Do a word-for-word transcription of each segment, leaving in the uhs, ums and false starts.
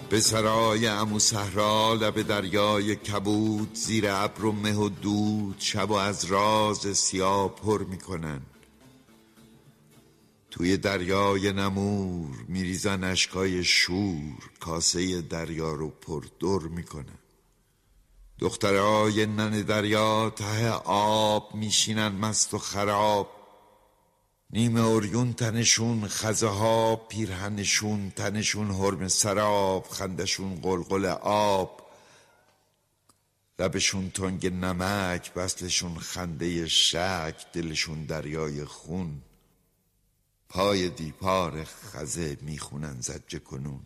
به سرای عمو صحرا لب دریای کبود، زیر ابر و مه و دود شب و از راز سیاه پر میکنن. توی دریای نمور میریزن اشکای شور، کاسه دریا رو پر در میکنن. دخترای نن دریا ته آب میشینن مست و خراب، نیمه اوریون تنشون، خزه ها پیرهنشون، تنشون حرم سراب، خندشون قلقل آب، لبشون تنگ نمک، بسلشون خنده شک، دلشون دریای خون. پای دیپار خزه میخونن زجه کنون.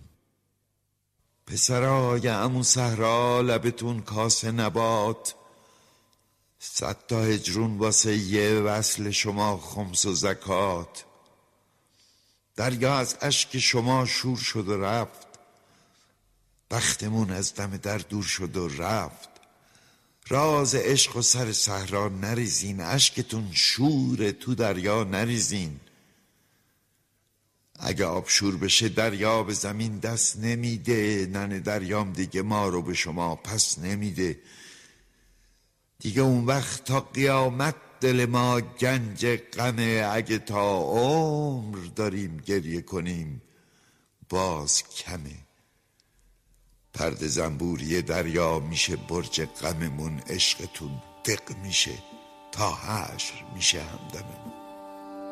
پسرای عمو صحرا لبتون کاسه نبات، صد تا هجرون واسه یه وصل شما خمس و زکات. دریا از اشک شما شور شد و رفت، بختمون از دم در دور شد و رفت. راز عشق و سر صحرا نریزین، اشکتون شور تو دریا نریزین. اگه آب شور بشه دریا به زمین دست نمیده، نن دریام دیگه ما رو به شما پس نمیده. دیگه اون وقت تا قیامت دل ما گنج غمه، اگه تا عمر داریم گریه کنیم باز کمه. پرده زنبوری دریا میشه برج غممون، عشقتون دق میشه تا حشر میشه همدممون.